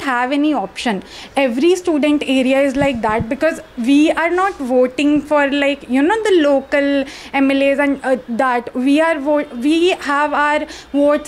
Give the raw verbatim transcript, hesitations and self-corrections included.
have any option. Every student area is like that, because we are not voting for, like, you know, the local M L As and uh, that we are vo- we have our votes